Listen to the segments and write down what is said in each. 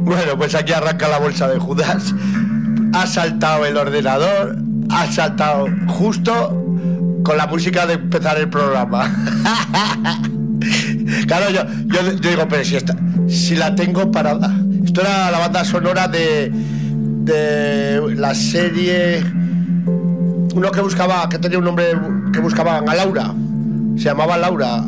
Bueno, pues aquí arranca la bolsa de Judas. Ha saltado el ordenador, ha saltado justo con la música de empezar el programa. Claro, yo digo, pero si la tengo parada. Esto era la banda sonora de la serie. Uno que tenía un nombre que buscaban a Laura. Se llamaba Laura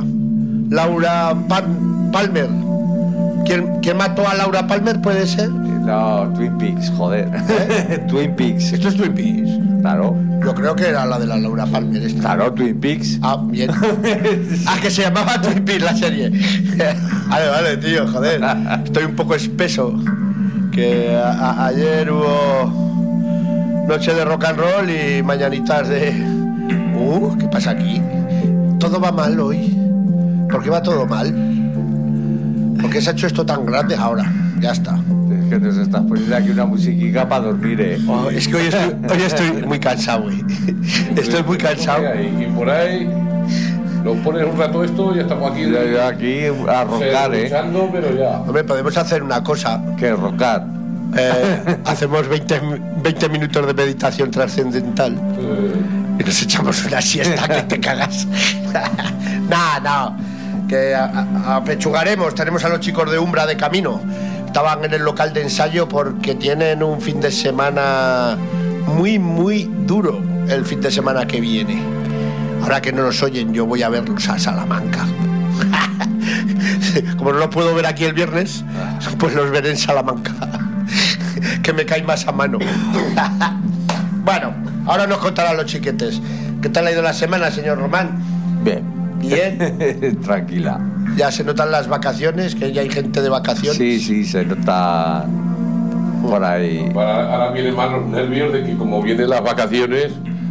Palmer. ¿Quién mató a Laura Palmer? ¿Puede ser? No, Twin Peaks, joder. Twin Peaks. ¿Esto es Twin Peaks? Claro. Yo creo que era la de la Laura Palmer esta. Claro, Twin Peaks. Ah, bien. Que se llamaba Twin Peaks la serie. Vale, tío, joder. Estoy un poco espeso. Que ayer hubo noche de rock and roll y mañanitas de... ¿qué pasa aquí? Todo va mal hoy. ¿Por qué va todo mal? ¿Por qué se ha hecho esto tan grande? Ahora, ya está. Es que nos estás poniendo aquí una musiquita para dormir, Es que hoy estoy muy cansado, güey. Estoy muy cansado. Y por ahí nos pones un rato esto y ya estamos aquí. Ya aquí a roncar, luchando, pero ya. Hombre, podemos hacer una cosa. ¿Qué roncar? Hacemos 20 minutos de meditación trascendental. Y nos echamos una siesta que te cagas. No. Que apechugaremos. Tenemos a los chicos de Umbra de camino. Estaban en el local de ensayo porque tienen un fin de semana muy, muy duro el fin de semana que viene. Ahora que no nos oyen, yo voy a verlos a Salamanca. Como no los puedo ver aquí el viernes, pues los veré en Salamanca. Que me cae más a mano. Bueno, ahora nos contarán los chiquetes. ¿Qué tal ha ido la semana, señor Román? Bien. Tranquila. Ya se notan las vacaciones, que ya hay gente de vacaciones. Sí, se nota por ahí. Ahora vienen más los nervios de que como vienen las vacaciones,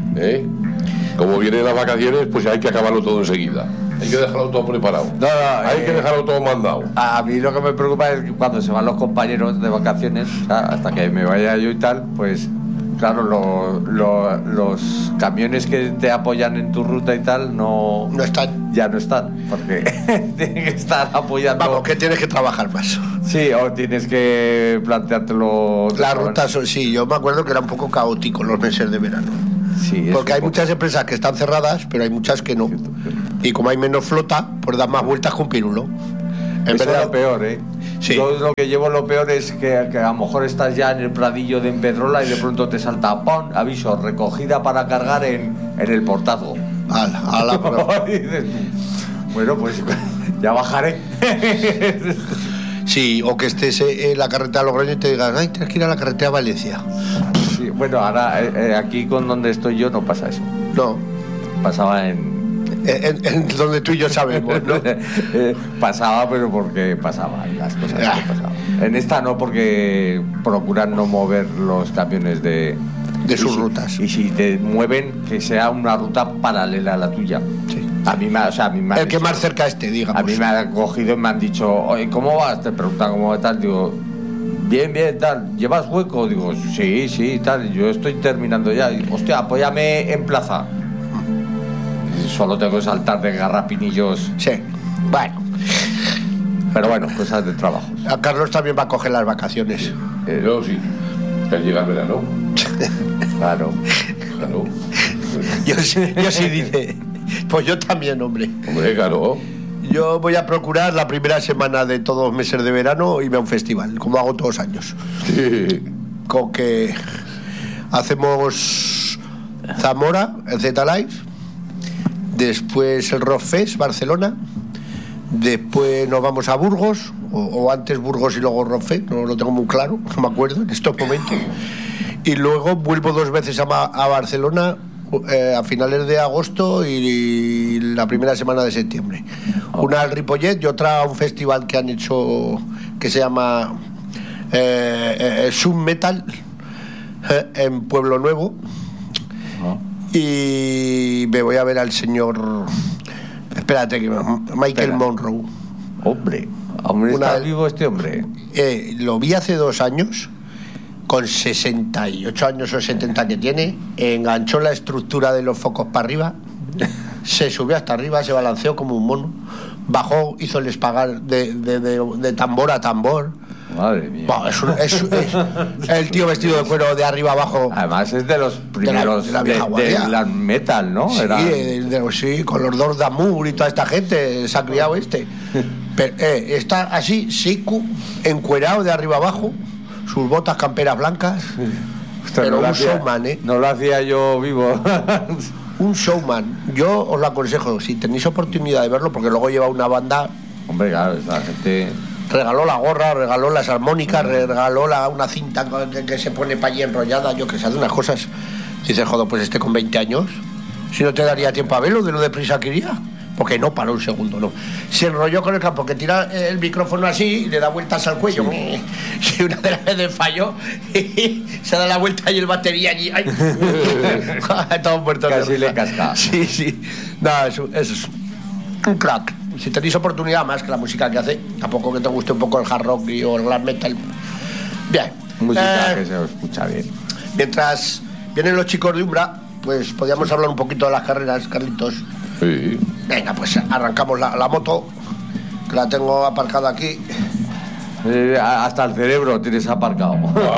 pues hay que acabarlo todo enseguida. Hay que dejarlo todo preparado. Hay que dejarlo todo mandado. A mí lo que me preocupa es que cuando se van los compañeros de vacaciones, hasta que me vaya yo y tal, pues claro, los camiones que te apoyan en tu ruta y tal no están. Ya no están, porque tienen que estar apoyando. Vamos, que tienes que trabajar más. Sí, o tienes que planteártelo. Las rutas, sí, yo me acuerdo que era un poco caótico los meses de verano. Sí, porque hay muchas empresas que están cerradas, pero hay muchas que no. Y como hay menos flota, pues dan más vueltas con pirulo. Eso es lo peor, Sí. Yo lo que llevo lo peor es que a lo mejor estás ya en el pradillo de Empedrola y de pronto te salta ¡pum! Aviso, recogida para cargar en el Portazo. Bueno, pues ya bajaré. Sí, o que estés en la carretera de Logroño y te digan, tienes que ir a la carretera de Valencia. Sí, bueno, ahora aquí con donde estoy yo no pasa eso. No. Pasaba en donde tú y yo sabemos, ¿no? Pasaba, pero porque pasaban las cosas que pasaban. En esta no, porque procuran no mover los camiones de sus rutas. Y si te mueven, que sea una ruta paralela a la tuya. Sí. A mí me el que más cerca esté, digamos. A mí me han cogido y me han dicho, oye, ¿cómo vas? Te preguntan cómo va tal. Digo, bien, tal. ¿Llevas hueco? Digo, sí, tal. Yo estoy terminando ya. Digo, hostia, apóyame en plaza. Solo tengo que saltar de garrapinillos. Sí, bueno. Pero bueno, cosas de trabajo. A Carlos también va a coger las vacaciones. Yo sí. Que llega el verano. Claro. Yo sí dice. Pues yo también, hombre. Hombre, claro. Yo voy a procurar la primera semana de todos los meses de verano irme a un festival, como hago todos los años. Sí. Con que hacemos Zamora, el Z-Live, después el Rock Fest, Barcelona, después nos vamos a Burgos, o antes Burgos y luego Rock Fest, no lo tengo muy claro, no me acuerdo en estos momentos, y luego vuelvo 2 veces a Barcelona a finales de agosto y la primera semana de septiembre. Una al Ripollet y otra a un festival que han hecho que se llama Submetal en Pueblo Nuevo. Y me voy a ver al señor, espérate, que Michael Monroe. Hombre, ¿está vivo este hombre? Lo vi hace 2 años, con 68 años o 70 que tiene, enganchó la estructura de los focos para arriba, se subió hasta arriba, se balanceó como un mono, bajó, hizo el espagar de tambor a tambor, Madre mía. Bah, es el tío vestido de cuero de arriba abajo. Además es de los primeros de la vieja guardia. la metal, ¿no? Sí, sí, con los dos Damour y toda esta gente se ha criado este. Pero, está así, seco, encuerado de arriba abajo, sus botas camperas blancas. Pero un showman, ¿eh? No lo hacía yo vivo. Un showman. Yo os lo aconsejo, si tenéis oportunidad de verlo, porque luego lleva una banda. Hombre, claro, esa gente. Regaló la gorra, regaló las armónicas, regaló una cinta que se pone para allí enrollada, yo que sé, hace unas cosas. Dices, joder, pues con 20 años, si no te daría tiempo a verlo de lo deprisa que iría. Porque no paró un segundo, no. Se enrolló con el campo, que tira el micrófono así y le da vueltas al cuello. Sí. Y una de las veces falló y se da la vuelta y el batería allí. ¡Ay! Todo muerto. Casi le casca. Sí, sí. Nada, es un crack. Si tenéis oportunidad, más que la música que hace, tampoco que te guste un poco el hard rock o el glam metal. Bien. Música que se escucha bien. Mientras vienen los chicos de Umbra, pues podríamos hablar un poquito de las carreras, Carlitos. Sí. Venga, pues arrancamos la moto, que la tengo aparcada aquí. Hasta el cerebro tienes aparcado.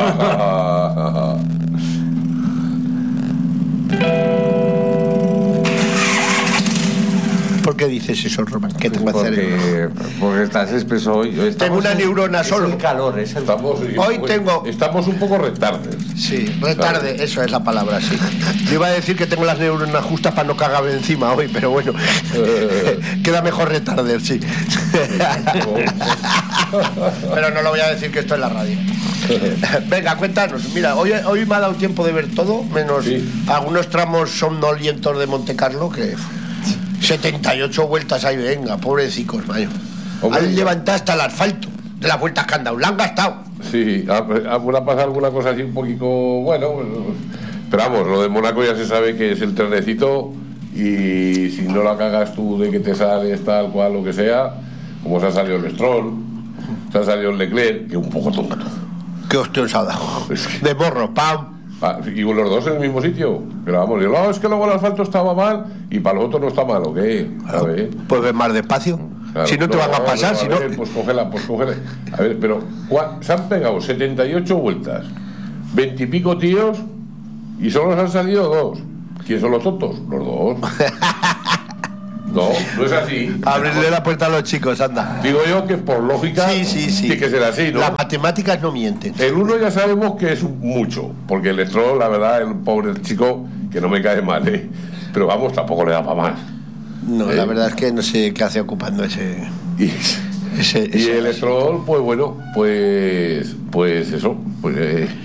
¿Por qué dices eso, Román? ¿Qué tengo que hacer? Porque estás espeso hoy. Tengo una neurona solo. Es el calor, es el Estamos un poco retardes. Sí, retarde, eso es la palabra, sí. Yo iba a decir que tengo las neuronas justas para no cagarme encima hoy, pero bueno, queda mejor retarder, sí. Pero no lo voy a decir, que esto es la radio. Venga, cuéntanos. Mira, hoy me ha dado tiempo de ver todo, menos algunos tramos somnolientos de Monte Carlo, que 78 vueltas ahí, venga, pobrecicos, mayo. Han levantado hasta el asfalto de las vueltas que han dado, la han gastado. Sí, ha pasado alguna cosa así un poquito, bueno, pero vamos, lo de Mónaco ya se sabe que es el trenecito, y si no la cagas tú de que te sales tal cual, lo que sea, como se ha salido el Stroll, se ha salido el Leclerc, que un poco tonto. Qué hostia os ha dado. De morro, pam. Y los dos en el mismo sitio. Pero vamos, yo, no, es que luego el asfalto estaba mal y para los otros no está mal, ¿o qué? Claro, pues ves más despacio. Claro, si no te van a pasar, si no. Pues cógela. A ver, pero se han pegado 78 vueltas, 20 y pico tíos, y solo se han salido dos. ¿Quién son los tontos? Los dos. No es así. Abrirle la puerta a los chicos, anda. Digo yo que por lógica tiene que ser así, ¿no? Las matemáticas no mienten. El uno ya sabemos que es mucho, porque el Stroll, la verdad, el pobre chico, que no me cae mal, pero vamos, tampoco le da para más. No, la verdad es que no sé qué hace ocupando ese... Y el Stroll, pues bueno, pues eso, pues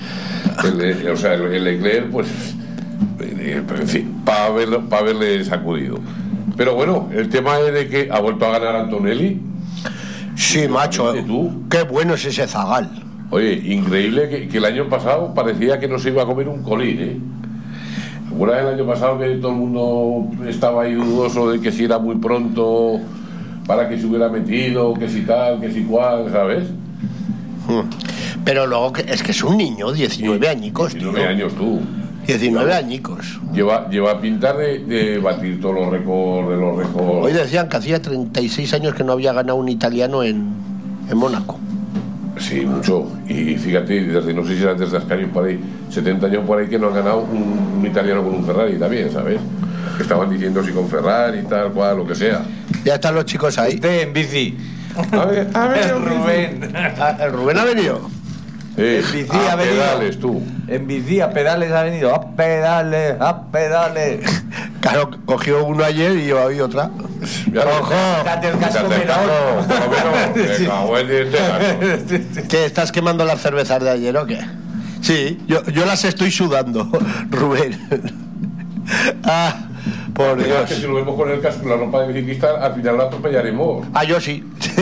el Leclerc, pues en fin, para haberle sacudido. Pero bueno, el tema es de que ha vuelto a ganar Antonelli. Sí, macho, qué bueno es ese zagal. Oye, increíble que el año pasado parecía que no se iba a comer un colín, ¿Recuerdas el año pasado que todo el mundo estaba ahí dudoso de que si era muy pronto para que se hubiera metido, que si tal, que si cual, ¿sabes? Pero luego es que es un niño, 19 añicos, 19 años tú. 19 añicos. Lleva a pintar de batir todos los récords de los récords. Hoy decían que hacía 36 años que no había ganado un italiano en Mónaco. Sí, mucho. Y fíjate, desde no sé si era desde Ascari por ahí, 70 años por ahí que no han ganado un italiano con un Ferrari también, ¿sabes? Que estaban diciendo si con Ferrari, tal cual, lo que sea. Ya están los chicos ahí. En bici. A ver, Rubén. ¿El Rubén ha venido? En bici ha venido. Pedales, tú. En bici a pedales ha venido. A pedales. Claro, cogió uno ayer y yo hoy otra. ¡Ojo! ¡Date el casco menor! ¿Qué, estás quemando las cervezas de ayer o qué? Sí, yo las estoy sudando, Rubén. Por Dios. Que si lo vemos con el casco y la ropa de biciclista, al final lo atropellaremos. Yo sí.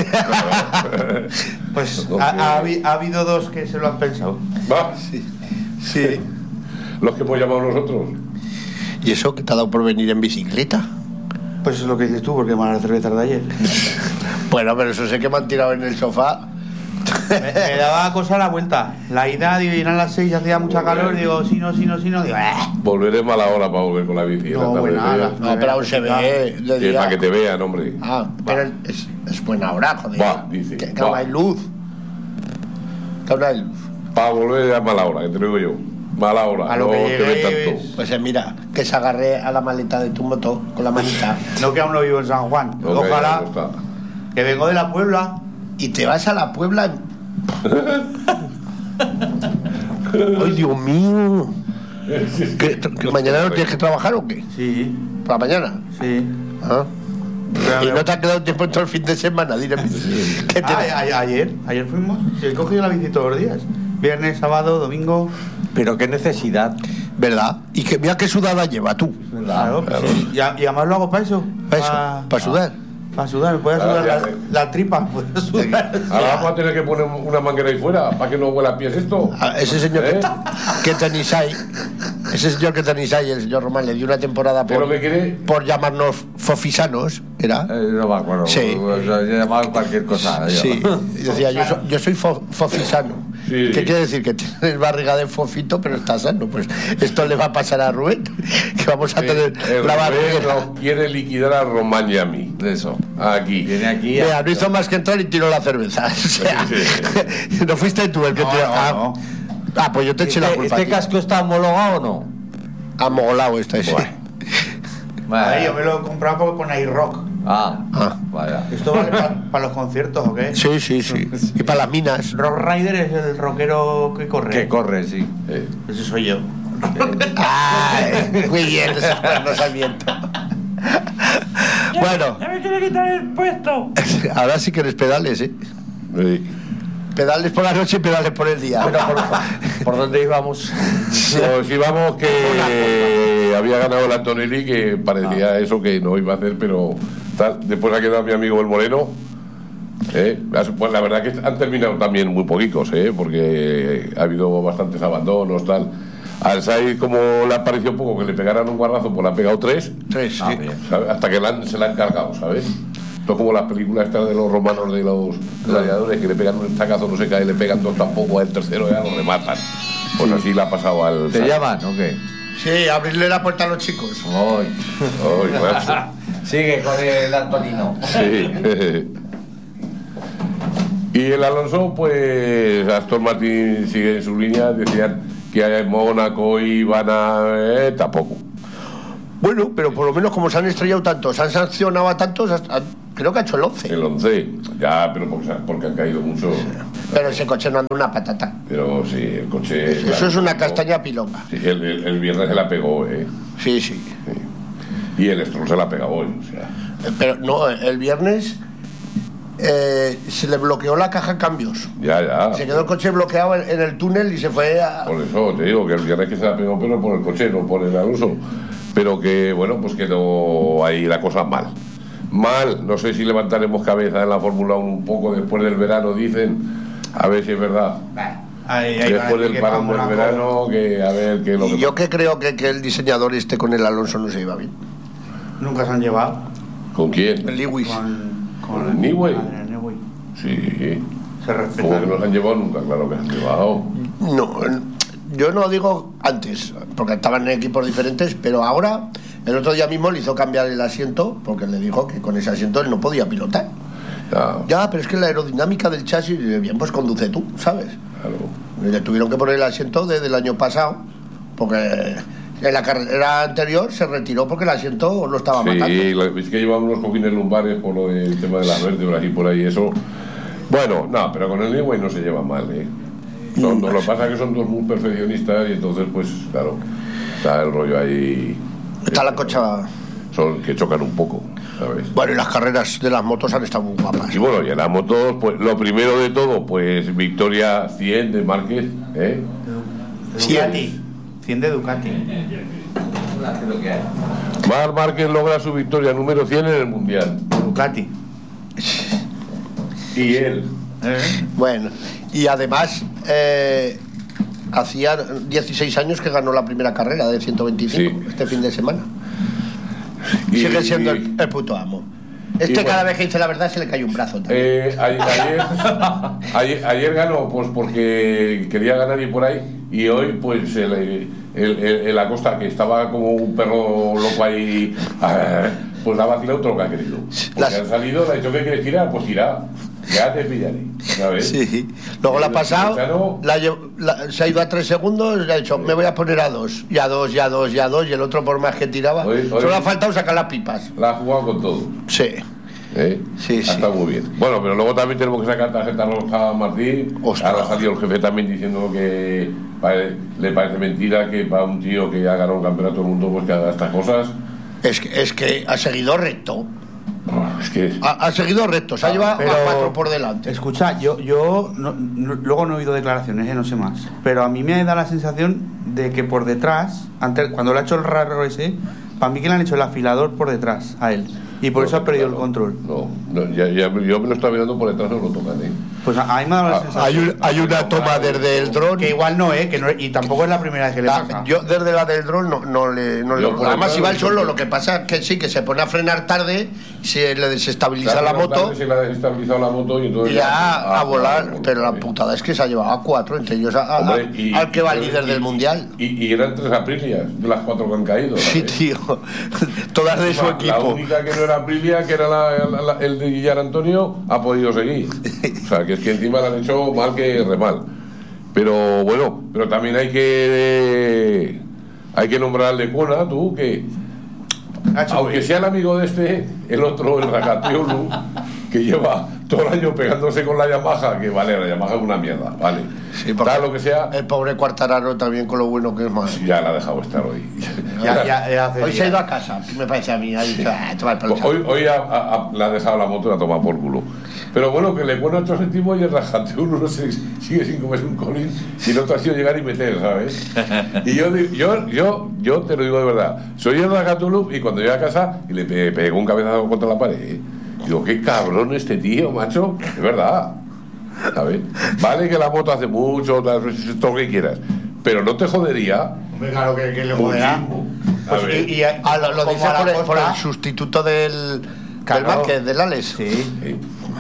Pues ha habido dos que se lo han pensado. ¿Va? Sí. Los que hemos llamado nosotros. ¿Y eso que te ha dado por venir en bicicleta? Pues es lo que dices tú, porque me las cervezas de ayer. Bueno, pero eso sé que me han tirado en el sofá. Me daba cosa la vuelta. La ida, digo, eran las 6, hacía mucha calor, digo, si no, digo, Volveré mala hora para volver con la bici. No, pero aún se ve. Para que te vean, hombre. Pero es buena hora, joder. Dice. Que no hay luz. Cabrón hay luz. Para volver a mala hora, que te lo digo yo. Mala hora, A lo no que te ve lleguéis. tanto. Pues mira, que se agarre a la maleta de tu moto con la manita No que aún no vivo en San Juan. No, que Ojalá. ya está. Que vengo de la Puebla. y te vas a la Puebla. ¡Ay, Dios mío! ¿Que mañana no tienes que trabajar o qué? Sí, ¿Por la mañana? sí. ¿Ah? ¿Y no te ha quedado tiempo en todo el fin de semana? Dile, ¿qué te Ayer fuimos. Sí, he cogido la bici todos los días. Viernes, sábado, domingo. Pero qué necesidad. ¿Verdad? Y que mira qué sudada lleva tú. Claro, pues sí. Y además lo hago para eso. ¿Para eso? ¿Para sudar? Para sudar, me puede sudar Gracias, la tripa. Puede sudar. Ahora vamos a tener que poner una manguera ahí fuera para que no huela a pies esto. A ese señor ¿Eh? que tenéis ahí, ese señor que tenéis ahí, el señor Román, le dio una temporada ¿Pero qué quiere? por llamarnos fofisanos, ¿era? No me acuerdo. Sí. O sea, yo llamaba cualquier cosa. yo. Sí, y decía, yo soy fofisano. Sí. ¿Qué quiere decir? Que tienes barriga de fofito, pero está sano. Pues esto le va a pasar a Rubén, que vamos a tener El la Rubén barriga. no quiere liquidar a Román y a mí. De eso. Aquí. Viene aquí. Mira, no hizo más que entrar y tiró la cerveza. O sea, Sí. no fuiste tú el que No, tiró. no. Ah, pues yo te eché la culpa. ¿Este casco está homologado o no? Amolado está ese. Bueno. Ahí, yo me lo he comprado con iRock. Ah, Ah. vaya. ¿Esto vale para los conciertos o qué? Sí, sí, sí. Y para las minas. Rock Rider es el rockero que corre. Que corre, sí. Ese soy yo. Ay, muy bien, esos cuernos al viento. Bueno, ¡Ya me quiere quitar el puesto! ahora sí que eres pedales, ¿eh? Sí. Pedales por la noche y pedales por el día. Bueno, ¿por dónde íbamos? Pues íbamos que había ganado el Antonelli, que parecía eso que no iba a hacer, pero tal. Después ha quedado mi amigo el Moreno. Pues la verdad que han terminado también muy poquitos, porque ha habido bastantes abandonos, tal. Al Said, como le ha parecido poco que le pegaran un guardazo, pues le ha pegado 3, Tres, Ah, sí. bien. ¿sabes? Hasta que se la han cargado, ¿sabes? Esto es como las películas estas de los romanos, de los gladiadores, que le pegan un estacazo, no se cae, le pegan 2 tampoco, al tercero ya lo rematan. Pues así le ha pasado al ¿Te Said. llaman o qué? Sí, abrirle la puerta a los chicos. Ay. Ay, macho. Sigue con el Antonino. Sí. Y el Alonso, pues Aston Martin sigue en su línea, decían que en Mónaco iban a... tampoco. Bueno, pero por lo menos como se han estrellado tantos, se han sancionado a tantos, creo que ha hecho el 11. El 11, ya, pero porque han caído mucho. Pero ese coche no anda una patata. Pero sí, el coche... Eso claro, es una no. castaña pilonga. Sí, el viernes se la pegó, Sí, sí. Sí. Y el Stroll se la pegó hoy, o sea... Pero no, el viernes se le bloqueó la caja de cambios. Ya. Se quedó el coche bloqueado en el túnel y se fue a... Por eso te digo que el viernes que se la pegó, pero por el coche, no por el Alonso. Pero que, bueno, pues quedó ahí la cosa mal. Mal, no sé si levantaremos cabeza en la Fórmula 1 un poco después del verano, dicen. A ver si es verdad. Después del parón del verano, que a ver qué es lo que... Y yo que creo que el diseñador con el Alonso no se iba bien. Nunca se han llevado. ¿Con quién? El Lewis. Con ¿El Newey? el Newey. Sí. Se Como respeta. que no se han llevado nunca, claro que se han llevado. No, yo no digo antes, porque estaban en equipos diferentes, pero ahora, el otro día mismo le hizo cambiar el asiento, porque le dijo que con ese asiento él no podía pilotar. Ya, Ya, pero es que la aerodinámica del chasis, bien, pues conduce tú, ¿sabes? claro. Y le tuvieron que poner el asiento desde el año pasado, porque en la carrera anterior se retiró porque el asiento lo estaba matando. Sí, es que llevan unos cojines lumbares por lo del tema de las vértebras y por ahí eso. Bueno, no, pero con el Newey no se lleva mal, lo que pasa es que son dos muy perfeccionistas y entonces, pues, claro, está el rollo ahí. Está la cocha... Son que chocan un poco, ¿sabes? Bueno, y las carreras de las motos han estado muy guapas. Y bueno, y en las motos, pues, lo primero de todo, pues, victoria 100 de Márquez, Ducati. 100 de Ducati. Lo que hay. Marc Márquez logra su victoria número 100 en el Mundial. Ducati. Y él. Bueno, y además hacía 16 años que ganó la primera carrera de 125 Sí. este fin de semana. Y- Sigue siendo el puto amo. Este bueno. cada vez que dice la verdad se le cae un brazo también. Ayer ganó pues porque quería ganar y por ahí, y hoy pues el Acosta, que estaba como un perro loco ahí, pues la ha vacilado todo lo que ha querido, porque Las- han salido, le ha dicho que quiere tirar, pues tira. Ya te pillaré, ¿sabes? Sí. Luego la ha pasado, Chano, se ha ido a 3 segundos y ha dicho, me voy a poner a 2. Y a 2, y a 2, y a 2, y el otro por más que tiraba. Solo ha faltado sacar las pipas. La ha jugado con todo. Sí. Sí, sí. Está muy bien. Bueno, pero luego también tenemos que sacar tarjeta roja a Martín. Ostras. Ahora ha salido el jefe también diciendo que le parece mentira que para un tío que ha ganado un campeonato del mundo pues que haga estas cosas. Es que ha seguido recto. Es que Ha seguido recto, se ha llevado pero- a 4 por delante. Escucha, yo luego no he oído declaraciones, no sé más. Pero a mí me da la sensación de que por detrás, antes, cuando le ha hecho el raro ese, para mí que le han hecho el afilador por detrás a él. Y por eso ha perdido el control. No, yo me lo estaba mirando por detrás, no lo tocan, Pues a mí me ha dado la sensación. Hay una toma desde el dron. Que igual no, que no, y tampoco es la primera vez que le pasa. Yo desde la del dron no le Yo por además detrás si va no el solo, sé. lo que pasa es que sí, que se pone a frenar tarde, se le desestabiliza la moto Se le ha desestabilizado la moto y entonces y ya a volar. Pero la putada es que se ha llevado a 4, entre ellos Hombre, al que va líder del mundial. Y eran 3 Aprilias de las 4 que han caído. Sí, ¿sabes? tío. Todas de su La equipo. única que no era Aprilia, que era el de Guillar Antonio, ha podido seguir. O sea, que es que encima le han hecho mal que re mal. Pero bueno, pero también hay que nombrar al de Kona, tú, que aunque sea el amigo de este, el otro, el Rakatiolu, que lleva todo el año pegándose con la Yamaha, que vale, la Yamaha es una mierda, vale. Sí, porque Tal lo que sea, el pobre Quartararo también con lo bueno que es más. ya la ha dejado estar hoy. Ya hace Hoy se ha días. ido a casa, me parece a mí. Ahí, toma el pelo. Hoy le ha dejado la moto y la toma por culo. Pero bueno, que le pone 8 céntimos y el Rakatiolu no se sigue sin comerse un colín y el otro ha sido llegar y meter, ¿sabes? Y yo te lo digo de verdad, soy el Rakatiolu y cuando llegué a casa y le pegó un cabezazo contra la pared. Digo, qué cabrón este tío, macho. Es verdad. ¿Sabes? Vale que la moto hace mucho, todo lo que quieras. Pero no te jodería. Hombre, claro que le joderá. muchísimo. A Pues, ver. Lo como dice a la por el Costa. sustituto del Claro. Márquez, del Alex. Sí. Sí.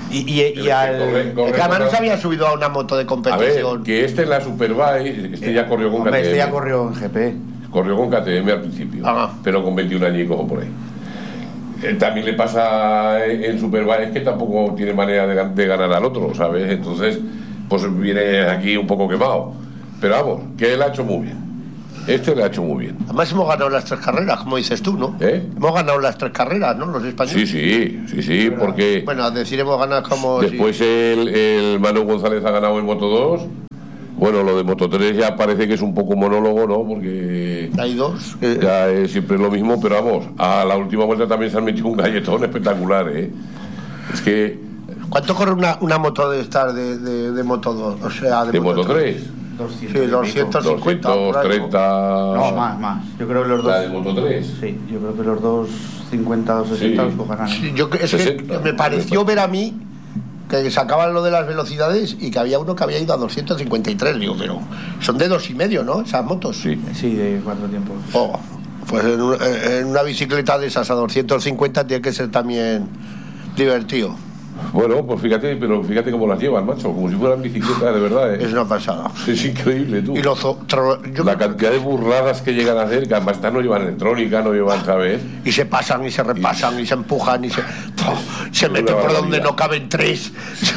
Y al. Corre, Es que además no se corre. había subido a una moto de A ver, competición. que este en la Superbike, este ya corrió con Hombre, KTM. este ya corrió en GP. Corrió con KTM al principio, pero con 21 añicos o por ahí. También le pasa en Superbike que tampoco tiene manera de ganar al otro, ¿sabes? Entonces, pues viene aquí un poco quemado. Pero vamos, que él ha hecho muy bien. Este le ha hecho muy bien. Además hemos ganado las 3 carreras, como dices tú, ¿no? Hemos ganado las 3 carreras, ¿no? Los españoles. Sí, porque Bueno, decir hemos ganado como... después el Manu González ha ganado en Moto 2. Bueno, lo de Moto 3 ya parece que es un poco monólogo, ¿no? Porque Hay 2. ya es siempre lo mismo, pero vamos, a la última vuelta también se han metido un galletón espectacular, ¿eh? Es que... ¿Cuánto corre una moto de estar de Moto 2? O sea, ¿De Moto 3? 200 Sí, 250. 230... No, más. Yo creo que los dos. ¿La de Moto 3? Sí, yo creo que los 250, 260 Sí. los cogerán. Sí, es que 60. me pareció ver a mí que sacaban lo de las velocidades y que había uno que había ido a 253. Digo, pero son de 2,5, ¿no? Esas motos. Sí. Sí, de 4 tiempos. Oh, pues en una bicicleta de esas a 250 tiene que ser también divertido. Bueno, pues fíjate cómo las llevan, macho, como si fueran bicicletas de verdad, ¿eh? Es una pasada. Es increíble, tú. Y La cantidad de burradas que llegan a hacer, que además estas no llevan electrónica, no llevan, ¿sabes? y se pasan y se repasan y se empujan y se meten por donde no caben 3.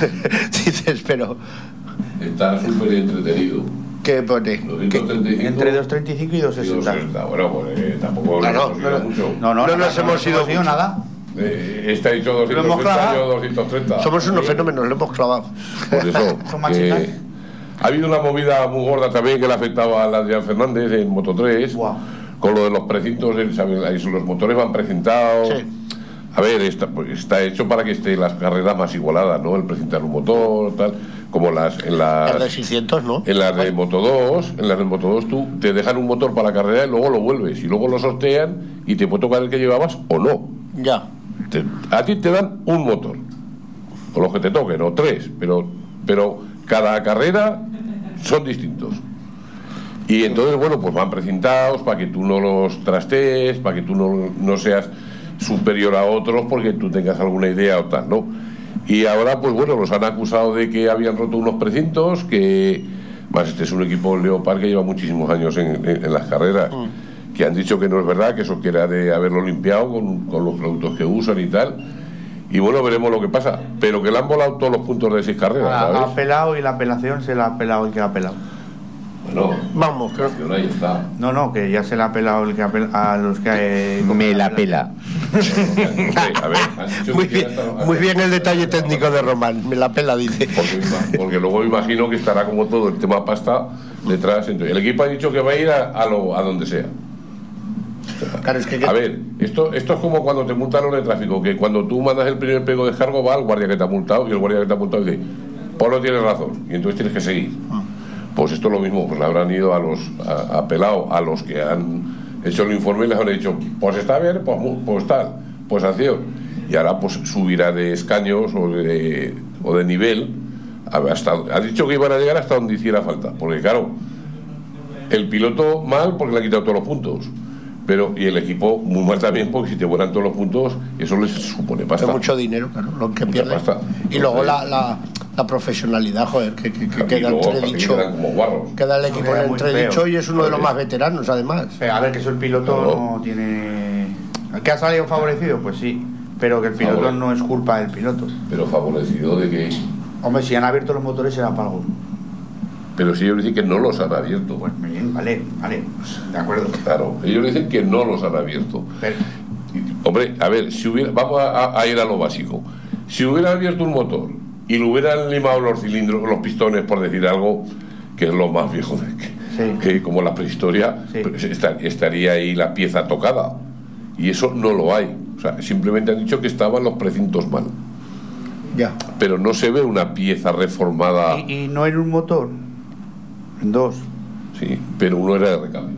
Dices, pero Está súper entretenido. ¿qué pone? 235 Entre 235 y 260. 260. Bueno, pues tampoco Claro, hemos ido mucho. No nos hemos ido mucho. nada. Está dicho Lo hemos 260, clavado. yo 230. Somos unos fenómenos, lo hemos clavado. Por eso. Son machitas. Ha habido una movida muy gorda también que le afectaba a Adrián Fernández en Moto 3. Guau. Con lo de los precintos, ¿sabes? Los motores van precintados. Sí. A ver, está hecho para que estén las carreras más igualadas, ¿no? El precintar un motor, tal, como en las de 600, ¿no? en las de Moto 2, tú te dejan un motor para la carrera y luego lo vuelves y luego lo sortean y te puede tocar el que llevabas o no. Ya. A ti te dan un motor, o los que te toquen, o 3, pero cada carrera son distintos. Y entonces, bueno, pues van precintados para que tú no los trastees, para que tú no seas superior a otros porque tú tengas alguna idea o tal, ¿no? Y ahora, pues bueno, los han acusado de que habían roto unos precintos, que más este es un equipo Leopard que lleva muchísimos años en las carreras, que han dicho que no es verdad, que eso que era de haberlo limpiado con los productos que usan y tal. Y bueno, veremos lo que pasa. Pero que le han volado todos los puntos de 6 carreras, Ha ¿sabes? apelado y la apelación se la ha apelado el que ha apelado. Bueno, Vamos, que ahí está. No, que ya se la ha apelado el que a los que... Me la pela. Hombre, a ver, han dicho muy que bien, hasta- muy bien el detalle técnico de Román. Me la pela, dice. Porque luego me imagino que estará como todo el tema pasta detrás. Entonces, el equipo ha dicho que va a ir a donde sea. Claro, es que A ver, esto es como cuando te multaron en el tráfico, que cuando tú mandas el primer pego de descargo va al guardia que te ha multado y el guardia que te ha multado dice, pues no tienes razón, y entonces tienes que seguir. Pues esto es lo mismo, pues le habrán ido a pelado a los que han hecho el informe y les habrán dicho, pues está bien, pues tal, pues acción. Y ahora pues subirá de escaños o de nivel, ha dicho que iban a llegar hasta donde hiciera falta, porque claro, el piloto mal porque le han quitado todos los puntos. Pero, y el equipo muy mal también, porque si te vuelan todos los puntos, eso les supone pasta. es mucho dinero, claro, lo que Mucha pierde. pasta. Y luego Entonces, la profesionalidad, joder, que y queda luego, entredicho. quedan como guarros. Queda el equipo Queda en muy entredicho feo. y es uno de los más veteranos, además. A ver, que eso el piloto no tiene... ¿Que ha salido favorecido? Pues sí, pero que el piloto Favore- no es culpa del piloto. Pero favorecido de que... Hombre, si han abierto los motores será para algo. Pero si ellos dicen que no los han abierto. Pues bien, vale, pues, de acuerdo. Claro, ellos dicen que no los han abierto. Pero, Hombre, a ver, si hubiera, vamos a ir a lo básico. Si hubiera abierto un motor y le hubieran limado los cilindros, los pistones, por decir algo, que es lo más viejo que como la prehistoria, Sí. pues estaría ahí la pieza tocada. Y eso no lo hay. O sea, simplemente han dicho que estaban los precintos mal. Ya. Pero no se ve una pieza reformada. y no en un motor, en dos. Sí, pero uno era de recambio.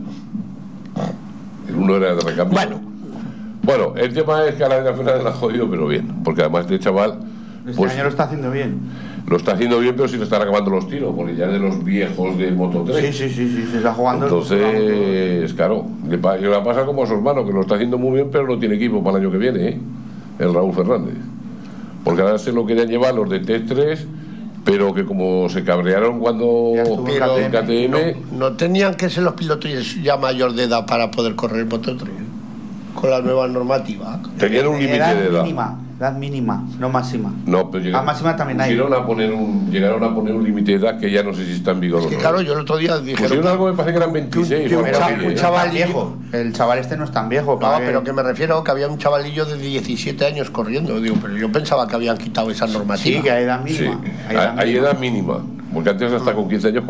El uno era de recambio. Bueno, el tema es que a la final la ha jodido, pero bien. Porque además este chaval Este año lo está haciendo bien. lo está haciendo bien, pero sí le están acabando los tiros, porque ya es de los viejos de Moto 3. Sí, se está jugando. Entonces, claro, le pasa como a su hermano, que lo está haciendo muy bien, pero no tiene equipo para el año que viene, ¿eh? El Raúl Fernández. Porque ahora se lo querían llevar los de T3, pero que como se cabrearon cuando Ya estuvo en en KTM, No tenían que ser los pilotos ya mayor de edad para poder correr Moto 3 con la nueva normativa. tenían un límite de edad. Edad mínima, no máxima. No, pero máxima también hay. llegaron a poner un límite de edad que ya no sé si está en vigor Es o que no. claro, yo el otro día dijeron Pusieron algo, me parece que eran 26 que o un algo así, chaval- ¿eh? un chaval- Tan viejo. El chaval este no es tan viejo. No, para pero que me refiero que había un chavalillo de 17 años corriendo. Digo, pero yo pensaba que habían quitado esa normativa. Sí, que hay edad Sí, mínima. hay edad mínima, porque antes hasta con 15 años